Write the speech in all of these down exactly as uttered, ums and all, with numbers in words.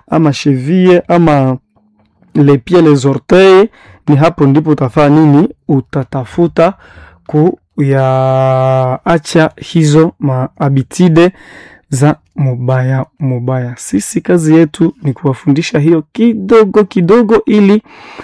ama cheville ama les pieds les orteils, ni hapo ndipo utafanya nini, utatafuta ku ya acha hizo maabitide za mubaya mubaya. Sisi kazi yetu ni kuwafundisha hiyo kidogo kidogo ili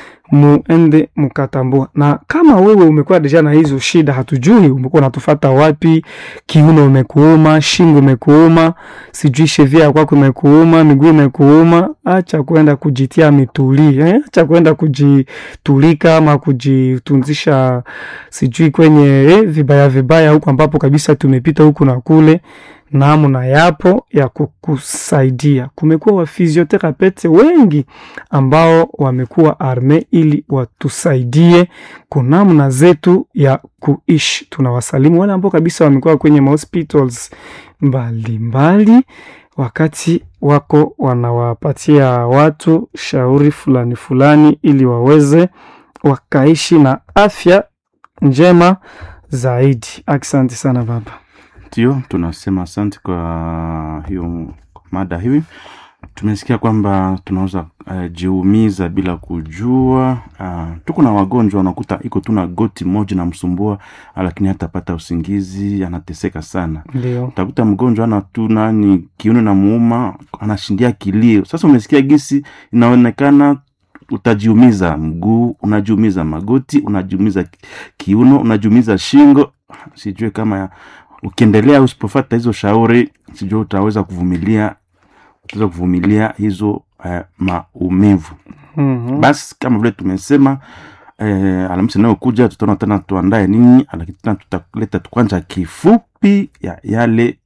muende mukatambua. Na kama wewe umekuwa deja na hizo shida, hatujui umekuwa unatufuata wapi, kiuno umekuuma, shingo umekuuma, sijui cheville kwako umekuuma, miguu umekuuma, acha kwenda kujitia mituli, eh? Acha kwenda kujitulika ama kujitunzisha sijui kwenye eh, vibaya vibaya huko ambapo kabisa tumepita huku na kule. Namna yapo ya kukusaidia. Kumekuwa wa physiotherapeuts wengi ambao wamekuwa arme ili watusaidie kunamna zetu ya kuishi. Tunawasalimu wale ambao kabisa wamekuwa kwenye hospitals mbali mbali, wakati wako wanawapatia watu shauri fulani fulani ili waweze wakaishi na afya njema zaidi. Asante sana baba. Ndio, tunasema asante kwa hiyo mada hivi. Tumesikia kwamba tunaweza uh, jiumiza bila kujua. Uh, tuko na wagonjwa wanakuta iko tuna goti moja na msumbua, lakini hatapata usingizi, anateseka sana. Ndio. Utakuta mgonjwa ana tu nani kiuno na muuma, anashindia kilio. Sasa umesikia gisi inaonekana utajiumiza mguu, unajiumiza magoti, unajiumiza kiuno, unajiumiza shingo. Sijui kama ya ukiendelea usipofuata hizo shauri, sijui utaweza kuvumilia utaweza kuvumilia hizo uh, maumivu. Mhm. Basi kama vile tumesema eh, Alhamisi nayo kuja tutaona tena tuandae nini, lakini tena tutaleta kwanza kifupi ya yale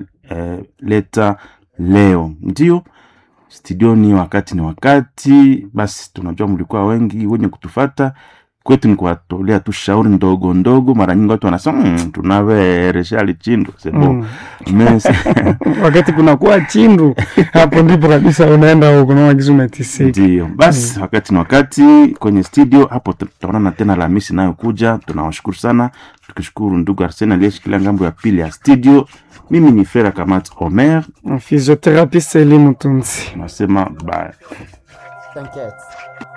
tumeleta eh, leo. Ndio studioni, wakati ni wakati. Basi tunajua mlikuwa wengi wenye kutufuata. Kwetu ni kuwatolea tu shauri ndogo ndogo. Mara nyingi watu wanasema mmm, tunawe reshali chindu sebo mm. Mese wakati kuna kuwa chindu hapo ndipo kabisa unaenda huko na kizume tisi. Ndio basi mm. wakati ni wakati kwenye studio hapo tutaonana tena Alhamisi nayo kuja. Tunawashukuru sana, tukishukuru ndugu Arsene aliyeshikilia ngambo ya pili ya studio. Mimi ni Frère Kamat Omer, physiotherapiste Elimu Tunzi. Nasema bye. T'inquiète.